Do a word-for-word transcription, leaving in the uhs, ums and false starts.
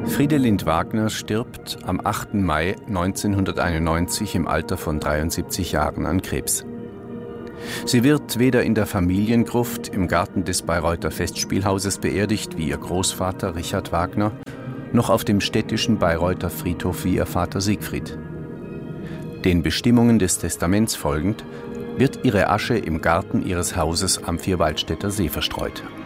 Fridelind Wagner stirbt am achten Mai neunzehnhunderteinundneunzig im Alter von dreiundsiebzig Jahren an Krebs. Sie wird weder in der Familiengruft im Garten des Bayreuther Festspielhauses beerdigt wie ihr Großvater Richard Wagner, noch auf dem städtischen Bayreuther Friedhof wie ihr Vater Siegfried. Den Bestimmungen des Testaments folgend wird ihre Asche im Garten ihres Hauses am Vierwaldstätter See verstreut.